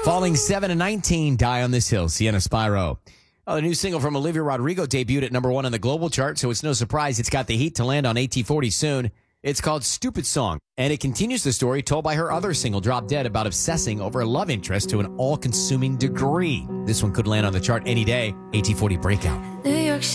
Falling 7 to 19, Die on This Hill, Sienna Spyro. Oh, the new single from Olivia Rodrigo debuted at number 1 on the global chart, so it's no surprise it's got the heat to land on AT40 soon. It's called Stupid Song, and it continues the story told by her other single, Drop Dead, about obsessing over a love interest to an all-consuming degree. This one could land on the chart any day. AT40 Breakout. New York